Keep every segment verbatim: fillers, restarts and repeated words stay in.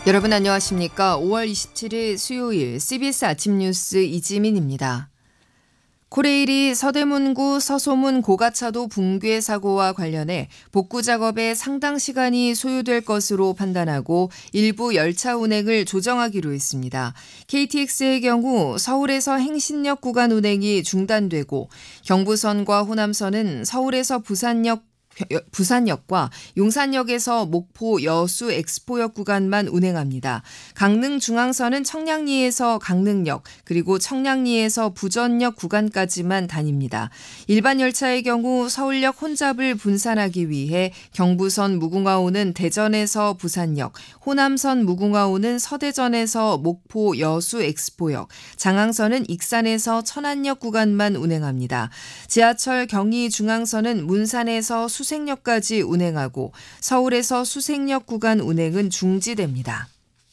여러분 안녕하십니까? 오월 이십칠일 수요일 씨비에스 아침 뉴스 이지민입니다. 코레일이 서대문구 서소문 고가차도 붕괴 사고와 관련해 복구 작업에 상당 시간이 소요될 것으로 판단하고 일부 열차 운행을 조정하기로 했습니다. 케이티엑스의 경우 서울에서 행신역 구간 운행이 중단되고 경부선과 호남선은 서울에서 부산역 부산역과 용산역에서 목포 여수 엑스포역 구간만 운행합니다. 강릉중앙선은 청량리에서 강릉역 그리고 청량리에서 부전역 구간까지만 다닙니다. 일반 열차의 경우 서울역 혼잡을 분산하기 위해 경부선 무궁화호는 대전에서 부산역, 호남선 무궁화호는 서대전에서 목포 여수 엑스포역, 장항선은 익산에서 천안역 구간만 운행합니다. 지하철 경의중앙선은 문산에서 수색역까지 운행하고 서울에서 수색역 구간 운행은 중지됩니다.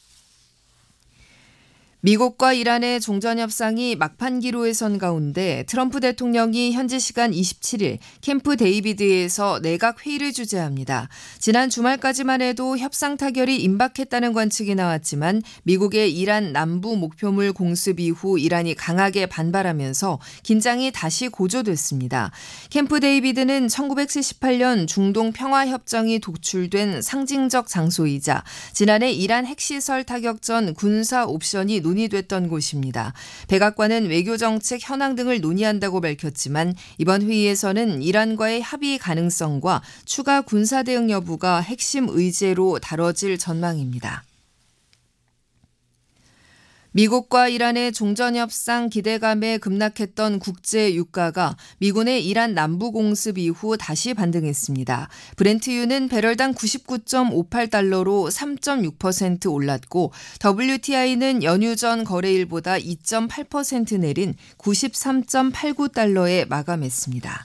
미국과 이란의 종전협상이 막판기로에 선 가운데 트럼프 대통령이 현지 시간 이십칠일 캠프 데이비드에서 내각 회의를 주재합니다. 지난 주말까지만 해도 협상 타결이 임박했다는 관측이 나왔지만 미국의 이란 남부 목표물 공습 이후 이란이 강하게 반발하면서 긴장이 다시 고조됐습니다. 캠프 데이비드는 천구백칠십팔년 중동 평화협정이 도출된 상징적 장소이자 지난해 이란 핵시설 타격 전 군사 옵션이 논의됐던 곳입니다. 백악관은 외교정책 현황 등을 논의한다고 밝혔지만 이번 회의에서는 이란과의 합의 가능성과 추가 군사 대응 여부가 핵심 의제로 다뤄질 전망입니다. 미국과 이란의 종전협상 기대감에 급락했던 국제 유가가 미군의 이란 남부 공습 이후 다시 반등했습니다. 브렌트유는 배럴당 구십구 점 오팔 달러로 삼 점 육 퍼센트 올랐고 더블유티아이는 연휴 전 거래일보다 이 점 팔 퍼센트 내린 구십삼 점 팔구 달러에 마감했습니다.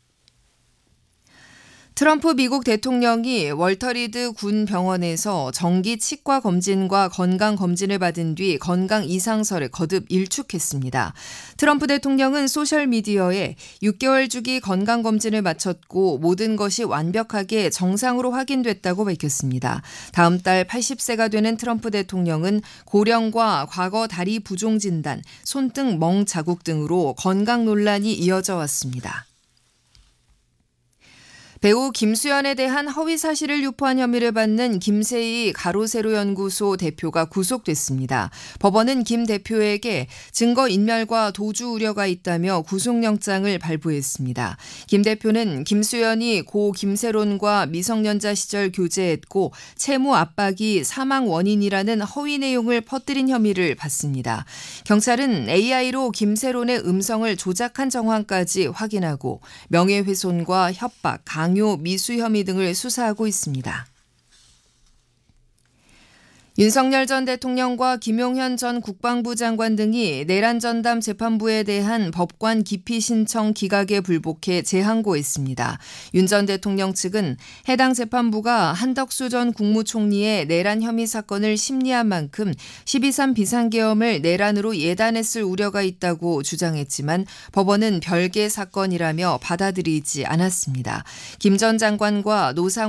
트럼프 미국 대통령이 월터리드 군 병원에서 정기 치과 검진과 건강 검진을 받은 뒤 건강 이상설을 거듭 일축했습니다. 트럼프 대통령은 소셜미디어에 육 개월 주기 건강 검진을 마쳤고 모든 것이 완벽하게 정상으로 확인됐다고 밝혔습니다. 다음 달 팔십 세가 되는 트럼프 대통령은 고령과 과거 다리 부종 진단, 손등 멍 자국 등으로 건강 논란이 이어져 왔습니다. 배우 김수현에 대한 허위 사실을 유포한 혐의를 받는 김세희 가로세로 연구소 대표가 구속됐습니다. 법원은 김 대표에게 증거인멸과 도주 우려가 있다며 구속영장을 발부했습니다. 김 대표는 김수현이 고 김세론과 미성년자 시절 교제했고 채무 압박이 사망 원인이라는 허위 내용을 퍼뜨린 혐의를 받습니다. 경찰은 에이아이로 김세론의 음성을 조작한 정황까지 확인하고 명예훼손과 협박, 강요, 미수 혐의 등을 수사하고 있습니다. 윤석열 전 대통령과 김용현 전 국방부 장관 등이 내란 전담 재판부에 대한 법관 기피 신청 기각에 불복해 재항고했습니다. 윤 전 대통령 측은 해당 재판부가 한덕수 전 국무총리의 내란 혐의 사건을 심리한 만큼 십이 삼 비상계엄을 내란으로 예단했을 우려가 있다고 주장했지만 법원은 별개 사건이라며 받아들이지 않았습니다. 김 전 장관과 노상